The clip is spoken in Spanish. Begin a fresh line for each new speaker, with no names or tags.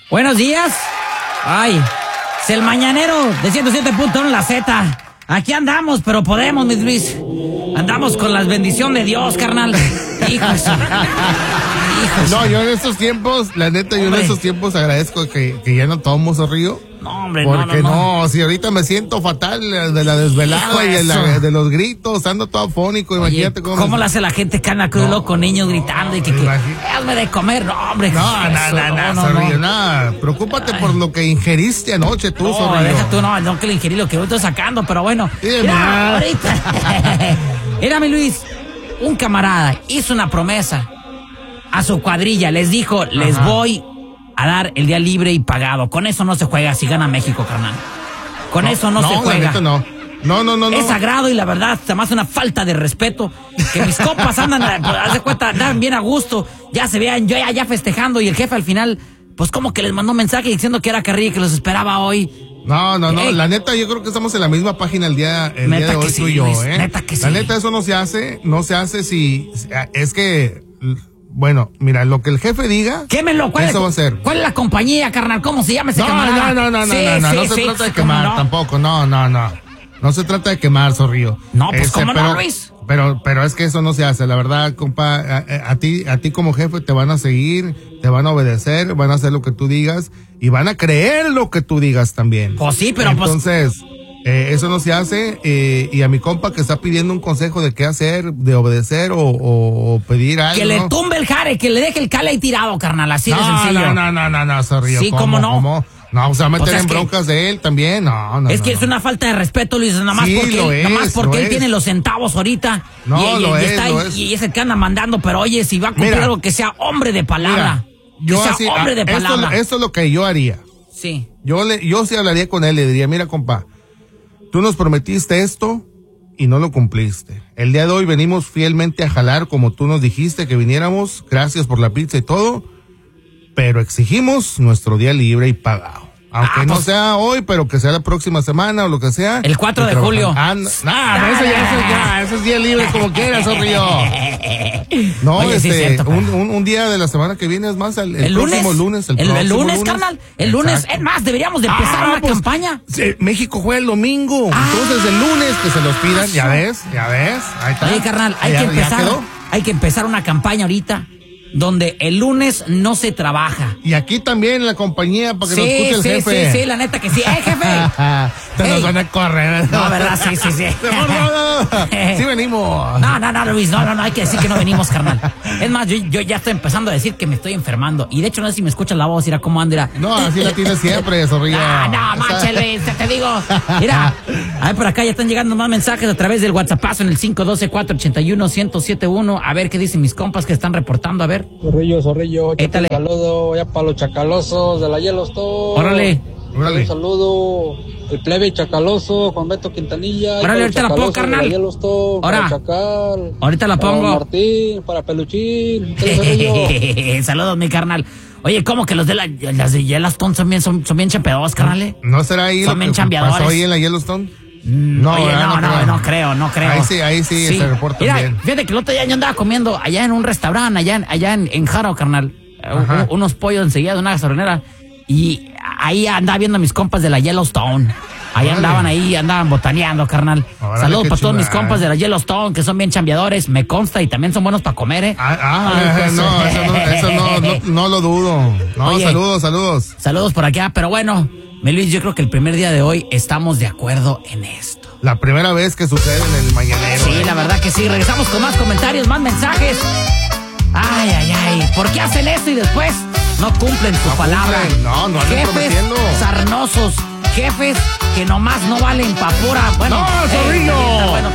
Buenos días. Ay, es el mañanero de 107.1 La Z. Aquí andamos, pero podemos, mi Luis. Andamos con la bendición de Dios, carnal. Hijos.
No, yo en estos tiempos, la neta, yo en estos tiempos agradezco que ya no tomo, Zorrillo.
No, hombre,
porque
no.
Si ahorita me siento fatal de la desvelada y de los gritos, ando todo afónico, imagínate
cómo le hace la gente que anda crudo con niños gritando y que hazme de comer, no, hombre.
No, Zorrillo, nada. Preocúpate por lo que ingeriste anoche tú, Zorrillo.
Deja tú, no que le ingerí lo que estoy sacando, pero bueno. Mira, ahorita. Mira, mi Luis, un camarada hizo una promesa a su cuadrilla, les dijo, les voy a dar el día libre y pagado. Con eso no se juega si gana México, carnal. Con eso no se juega.
No.
Es sagrado y la verdad, se me hace una falta de respeto que mis compas andan, haz de cuenta, andan bien a gusto, ya se vean, yo ya festejando y el jefe al final, pues como que les mandó un mensaje diciendo que era carrilla y que los esperaba hoy.
No, la neta yo creo que estamos en la misma página el día de hoy tú y yo,
Neta que sí.
La neta eso no se hace si es que... Bueno, mira, lo que el jefe diga, eso va a ser.
¿Cuál es la compañía, carnal? ¿Cómo se llama ese camarada?
No se trata de quemar tampoco, no. No se trata de quemar, Zorrillo.
No, pues ¿cómo no, Luis?
Pero es que eso no se hace, la verdad, compa, a ti como jefe te van a seguir, te van a obedecer, van a hacer lo que tú digas y van a creer lo que tú digas también.
Pues sí, pero
entonces, eso no se hace, y a mi compa que está pidiendo un consejo de qué hacer, de obedecer o pedir algo.
Que le tumbe el jare, que le deje el cale ahí tirado, carnal, así de sencillo.
No, Zorrillo.
Sí, ¿cómo no?
¿Cómo? No, o sea, meter en broncas de él también, no.
Es que es una falta de respeto, Luis, nada más porque él tiene los centavos ahorita. Y es el que anda mandando, pero oye, si va a cumplir algo que sea hombre de palabra. Hombre de palabra.
Esto es lo que yo haría.
Sí.
Yo sí hablaría con él, le diría, mira, compa, tú nos prometiste esto y no lo cumpliste. El día de hoy venimos fielmente a jalar como tú nos dijiste que viniéramos. Gracias por la pizza y todo, pero exigimos nuestro día libre y pagado. Aunque no sea hoy, pero que sea la próxima semana o lo que sea.
El 4 de julio.
Eso es día libre como quieras, Zorrillo. No,
oye, sí, cierto,
un día de la semana que viene, es más, el próximo lunes.
El lunes, carnal. El lunes, es más, deberíamos de empezar una campaña.
México juega el domingo. Entonces el lunes que se los pidan, ya ves. Ahí está.
Oye, carnal, hay que empezar una campaña ahorita donde el lunes no se trabaja.
Y aquí también la compañía para que nos escuche el jefe.
Sí, la neta que sí. Jefe!
Te nos van a correr.
No, ¿verdad? Sí.
Sí venimos.
No, Luis, no, hay que decir que no venimos, carnal. Es más, yo ya estoy empezando a decir que me estoy enfermando. Y de hecho, no sé si me escuchas la voz, mira cómo anda.
No, así la tienes siempre, Zorrillo.
No, manche, Luis, te digo. Mira, a ver, por acá ya están llegando más mensajes a través del WhatsAppazo en el 512-481-1071. A ver qué dicen mis compas que están reportando, a ver.
Zorrillo, un saludo ya para los chacalosos de la Yellowstone.
Órale.
Un saludo, el plebe chacaloso, Juan Beto Quintanilla.
Órale, ahorita la pongo, carnal.
De la Yellowstone, para Chacal.
Ahorita la pongo.
Para Martín, para Peluchín.
Saludos, mi carnal. Oye, ¿cómo que las de Yellowstone son bien champeados, carnal?
¿No será ahí
son
lo que pasó ahí en la Yellowstone?
No creo.
Ahí sí. Se reporta bien.
Fíjate que el otro día yo andaba comiendo allá en un restaurante, allá en Jaro, carnal. Unos pollos enseguida de una gasolinera. Y ahí andaba viendo a mis compas de la Yellowstone. Ahí andaban botaneando, carnal. Órale, saludos para todos mis compas de la Yellowstone, que son bien chambeadores, me consta, y también son buenos para comer,
eso no lo dudo. No, oye, saludos.
Saludos por acá, pero bueno, Luis, yo creo que el primer día de hoy estamos de acuerdo en esto.
La primera vez que sucede en el mañanero.
Sí, la verdad que sí. Regresamos con más comentarios, más mensajes. Ay. ¿Por qué hacen eso y después no cumplen su palabra?
No
jefes
prometiendo.
Sarnosos, jefes que nomás no valen pa' pura. Bueno,
no, Zorrillo.
Bueno,